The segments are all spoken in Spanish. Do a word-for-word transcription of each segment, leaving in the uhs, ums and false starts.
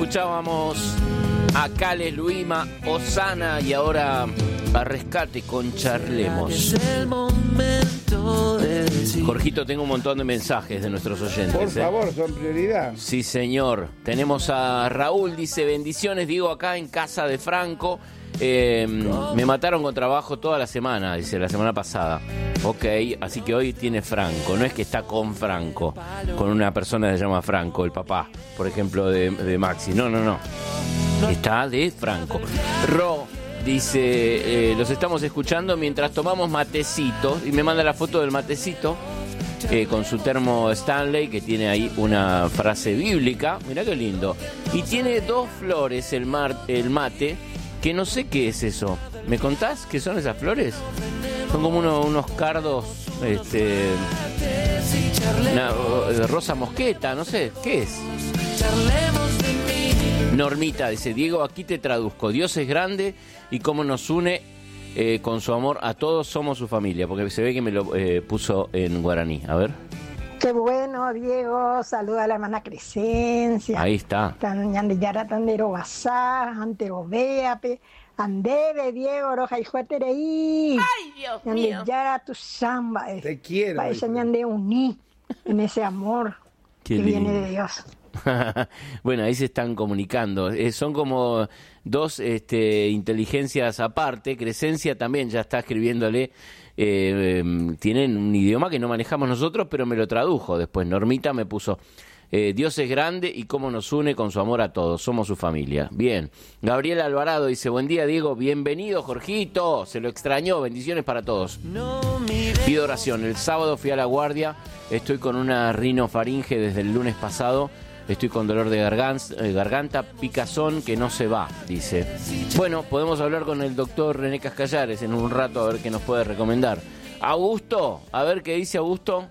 Escuchábamos a Cales, Luima, Osana y ahora a Rescate con Charlemos. Jorgito, tengo un montón de mensajes de nuestros oyentes. Por favor, ¿eh? Son prioridad. Sí, señor. Tenemos a Raúl, dice, bendiciones, Diego, acá en casa de Franco. Eh, me mataron con trabajo toda la semana, dice, la semana pasada. Ok, así que hoy tiene Franco. No es que está con Franco, con una persona que se llama Franco, el papá, por ejemplo, de, de Maxi. No, no, no. Está de Franco. Ro dice, eh, los estamos escuchando mientras tomamos matecito. Y me manda la foto del matecito eh, con su termo Stanley, que tiene ahí una frase bíblica. Mirá qué lindo. Y tiene dos flores el, mar, el mate, que no sé qué es eso. ¿Me contás qué son esas flores? Son como uno, unos cardos, este, una rosa mosqueta, no sé, ¿qué es? Normita dice, Diego, aquí te traduzco. Dios es grande y cómo nos une eh, con su amor a todos, somos su familia. Porque se ve que me lo eh, puso en guaraní. A ver. Qué bueno, Diego. Saluda a la hermana Crescencia. Ahí está. Yara Tandero Basá, Antero Beape, Andere, Diego, Roja y Juatereí. ¡Ay, Dios mío! Yara tu samba. Te quiero. Para ella ñande uní en ese amor Qué que lindo. viene de Dios. Bueno, ahí se están comunicando. Eh, son como dos este, inteligencias aparte. Crescencia también ya está escribiéndole. Eh, eh, tienen un idioma que no manejamos nosotros, pero me lo tradujo después. Normita me puso, eh, Dios es grande y cómo nos une con su amor a todos. Somos su familia. Bien. Gabriel Alvarado dice, buen día, Diego. Bienvenido, Jorgito. Se lo extrañó. Bendiciones para todos. Pido oración. El sábado fui a la guardia. Estoy con una rinofaringe desde el lunes pasado. Estoy con dolor de garganta, eh, garganta, picazón que no se va, dice. Bueno, podemos hablar con el doctor René Cascallares en un rato a ver qué nos puede recomendar. Augusto, a ver qué dice Augusto.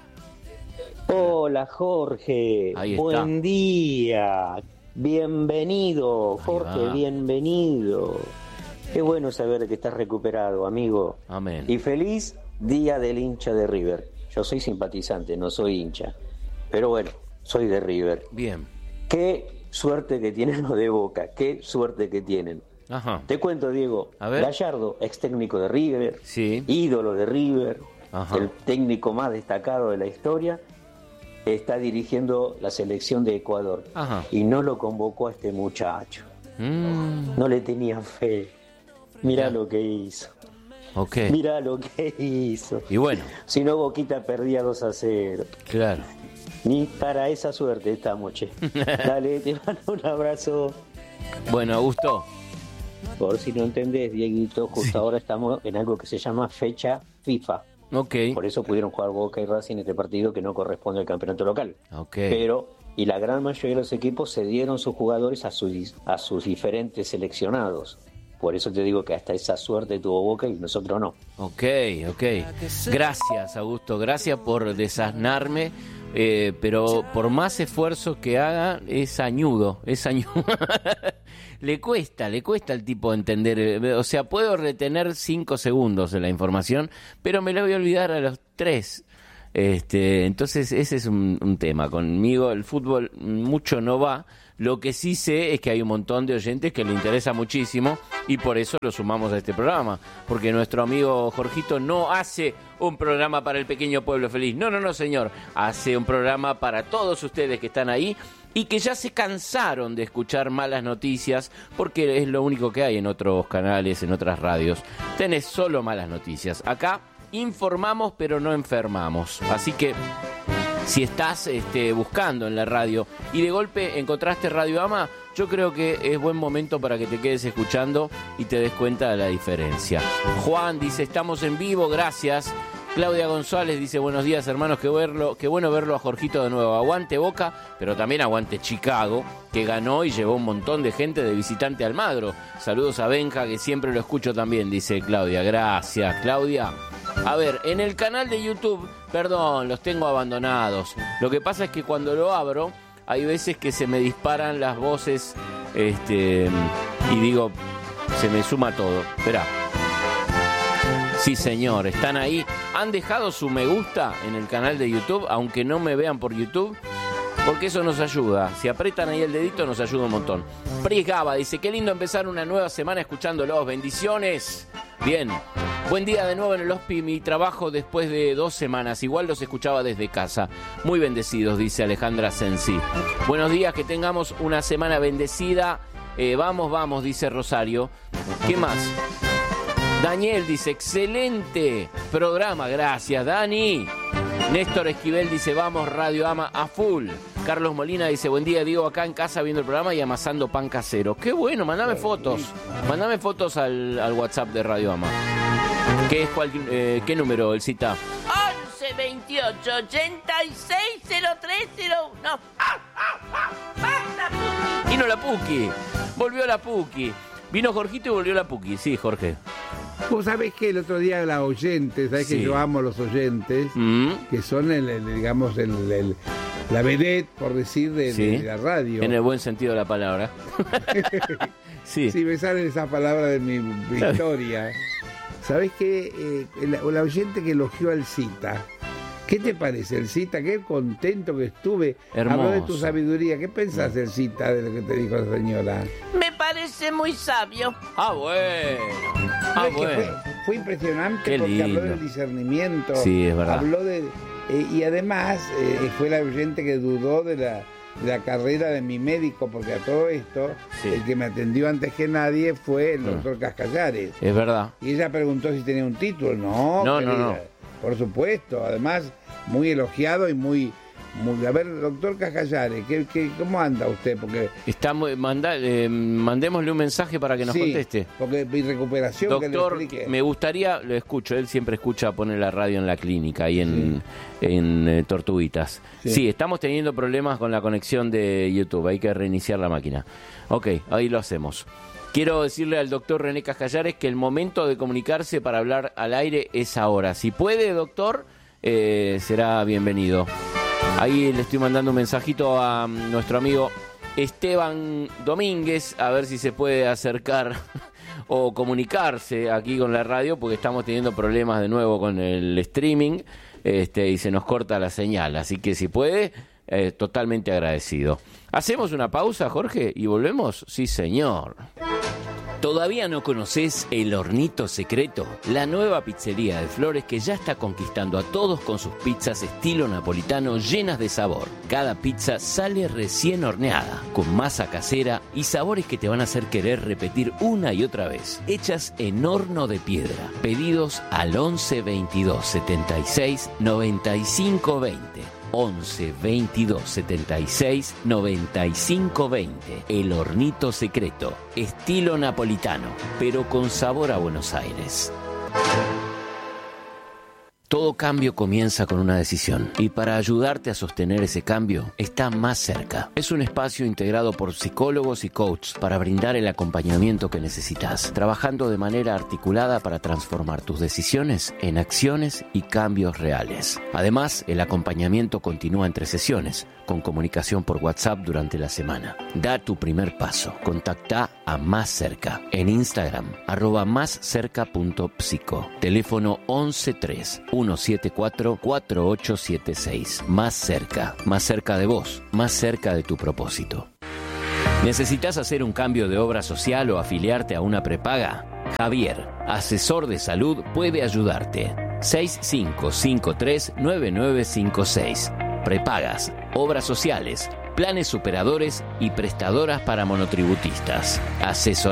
Hola, Jorge. Ahí está. Buen día. Bienvenido, Jorge, va. bienvenido. Qué bueno saber que estás recuperado, amigo. Amén. Y feliz día del hincha de River. Yo soy simpatizante, no soy hincha. Pero bueno, soy de River. Bien. Qué suerte que tienen los de Boca, qué suerte que tienen. Ajá. Te cuento, Diego. A ver. Gallardo, ex técnico de River, Sí. ídolo de River, Ajá. el técnico más destacado de la historia, está dirigiendo la selección de Ecuador. Ajá. Y no lo convocó a este muchacho. Mm, No le tenía fe. Mirá Ya. lo que hizo. ok. Mirá lo que hizo. Y bueno, Si no, Boquita perdía dos a cero. claro. Ni para esa suerte estamos, che. Dale, te mando un abrazo. Bueno, Augusto. Por si no entendés, Dieguito, justo Sí. ahora estamos en algo que se llama fecha FIFA. Ok. Por eso pudieron jugar Boca y Racing en este partido que no corresponde al campeonato local. Ok. Pero, y la gran mayoría de los equipos cedieron sus jugadores a sus, a sus diferentes seleccionados. Por eso te digo que hasta esa suerte tuvo Boca y nosotros no. Ok, ok. Gracias, Augusto. Gracias por desasnarme. Eh, pero por más esfuerzo que haga, es añudo. Es añudo. Le cuesta, le cuesta al tipo entender. eh, O sea, puedo retener cinco segundos de la información, pero me la voy a olvidar a los tres. Este, entonces ese es un, un tema. Conmigo el fútbol mucho no va. Lo que sí sé es que hay un montón de oyentes que le interesa muchísimo y por eso lo sumamos a este programa. Porque nuestro amigo Jorgito no hace un programa para el pequeño pueblo feliz. No, no, no, señor. Hace un programa para todos ustedes que están ahí y que ya se cansaron de escuchar malas noticias porque es lo único que hay en otros canales, en otras radios. Tenés solo malas noticias. Acá informamos pero no enfermamos. Así que si estás este, buscando en la radio y de golpe encontraste Radio Ama, yo creo que es buen momento para que te quedes escuchando y te des cuenta de la diferencia. Juan dice, estamos en vivo, gracias. Claudia González dice, buenos días hermanos, qué, verlo, qué bueno verlo a Jorgito de nuevo. Aguante Boca, pero también aguante Chicago, que ganó y llevó un montón de gente de visitante a Almagro. Saludos a Benja, que siempre lo escucho también, dice Claudia. Gracias, Claudia. A ver, en el canal de YouTube, perdón, los tengo abandonados. Lo que pasa es que cuando lo abro, hay veces que se me disparan las voces, este, y digo, se me suma todo. Esperá. Sí, señor, están ahí. ¿Han dejado su me gusta en el canal de YouTube, aunque no me vean por YouTube? porque eso nos ayuda. Si apretan ahí el dedito nos ayuda un montón. Pris Gaba dice, qué lindo empezar una nueva semana escuchándolos. Bendiciones. Bien. Buen día de nuevo en el Hospi, mi trabajo después de dos semanas. Igual los escuchaba desde casa. Muy bendecidos, dice Alejandra Sensi. Buenos días, que tengamos una semana bendecida. Eh, vamos, vamos, dice Rosario. ¿Qué más? Daniel dice, excelente programa, gracias, Dani. Néstor Esquivel dice, vamos, Radio Ama a full. Carlos Molina dice, buen día, Diego, acá en casa viendo el programa y amasando pan casero. Qué bueno, mandame fotos. Mandame fotos al, al WhatsApp de Radio Ama. ¿Qué es cuál, eh, qué número, el cita? once veintiocho ochenta y seis cero tres cero uno. ¡Ah, ah, ah! ¡Basta, Puki! Vino la Puki. Volvió la Puki. Vino Jorgito y volvió la Puki. Sí, Jorge. Vos sabés que el otro día la oyente, sabés Sí. que yo amo los oyentes, Mm. que son el, el, digamos el, el- la vedette, por decir, de, Sí. de la radio. En el buen sentido de la palabra. Sí. Sí, me salen esas palabras de mi, mi historia. ¿Sabés qué? Eh, la, la oyente que elogió al Cita. ¿Qué te parece el Cita? Qué contento que estuve. Hermoso. Habló de tu sabiduría. ¿Qué pensás el Cita de lo que te dijo la señora? Me parece muy sabio. Ah, bueno. Ah, Es que bueno. fue, fue impresionante Qué porque habló lindo. del discernimiento. Sí, es verdad. Habló de... eh, y además eh, fue la oyente que dudó de la, de la carrera de mi médico, porque a todo esto, Sí. el que me atendió antes que nadie fue el Ah. doctor Cascallares. Es verdad. Y ella preguntó si tenía un título. No, No, no, querida, no. Por supuesto. Además, muy elogiado y muy... muy a ver, doctor Cascallares, ¿qué, qué, ¿cómo anda usted? Porque... Está muy- manda- eh, mandémosle un mensaje para que nos sí, conteste. porque mi recuperación... Doctor, que le explique. me gustaría, lo escucho, él siempre escucha, pone la radio en la clínica, ahí en, en eh, Tortuguitas. Sí. Sí. estamos teniendo problemas con la conexión de YouTube, hay que reiniciar la máquina. Ok, ahí lo hacemos. Quiero decirle al doctor René Cascallares que el momento de comunicarse para hablar al aire es ahora. Si puede, doctor, eh, será bienvenido. Ahí le estoy mandando un mensajito a um, nuestro amigo Esteban Domínguez, a ver si se puede acercar o comunicarse aquí con la radio, porque estamos teniendo problemas de nuevo con el streaming, este, y se nos corta la señal. Así que si puede, eh, totalmente agradecido. ¿Hacemos una pausa, Jorge, y volvemos? Sí, señor. ¿Todavía no conoces El Hornito Secreto? La nueva pizzería de Flores que ya está conquistando a todos con sus pizzas estilo napolitano llenas de sabor. Cada pizza sale recién horneada, con masa casera y sabores que te van a hacer querer repetir una y otra vez. Hechas en horno de piedra. Pedidos al once veintidós setenta y seis noventa y cinco veinte. once veintidós setenta y seis noventa y cinco veinte. El Hornito Secreto, estilo napolitano, pero con sabor a Buenos Aires. Todo cambio comienza con una decisión, y para ayudarte a sostener ese cambio está Más Cerca. Es un espacio integrado por psicólogos y coaches para brindar el acompañamiento que necesitas, trabajando de manera articulada para transformar tus decisiones en acciones y cambios reales. Además, el acompañamiento continúa entre sesiones, con comunicación por WhatsApp durante la semana. Da tu primer paso. Contacta a Más Cerca en Instagram, arroba máscerca punto psico. Teléfono once tres uno siete cuatro cuatro ocho siete seis. Más Cerca, más cerca de vos, más cerca de tu propósito. ¿Necesitas hacer un cambio de obra social o afiliarte a una prepaga? Javier, asesor de salud, puede ayudarte. seis cinco cinco tres nueve nueve cinco seis. Prepagas, obras sociales, planes superadores y prestadoras para monotributistas. Asesor